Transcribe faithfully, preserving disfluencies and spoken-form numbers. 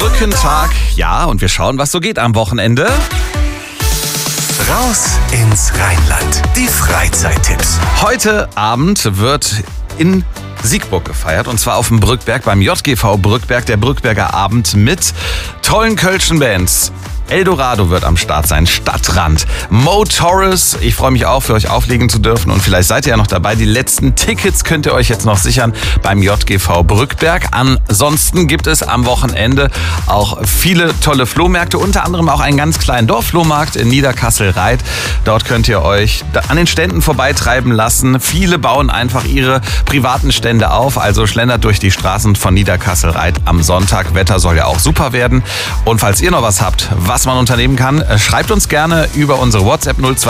Brückentag. Ja, und wir schauen, was so geht am Wochenende. Raus ins Rheinland. Die Freizeittipps. Heute Abend wird in Siegburg gefeiert, und zwar auf dem Brückberg beim J G V Brückberg, der Brückberger Abend mit tollen kölschen Bands. Eldorado wird am Start sein, Stadtrand, Mo Torres. Ich freue mich auch, für euch auflegen zu dürfen, und vielleicht seid ihr ja noch dabei. Die letzten Tickets könnt ihr euch jetzt noch sichern beim J G V Brückberg. Ansonsten gibt es am Wochenende auch viele tolle Flohmärkte, unter anderem auch einen ganz kleinen Dorfflohmarkt in Niederkassel-Reit. Dort könnt ihr euch an den Ständen vorbeitreiben lassen. Viele bauen einfach ihre privaten Stände auf, also schlendert durch die Straßen von Niederkassel-Reit am Sonntag. Wetter soll ja auch super werden. Und falls ihr noch was habt, was man unternehmen kann, schreibt uns gerne über unsere WhatsApp null zwei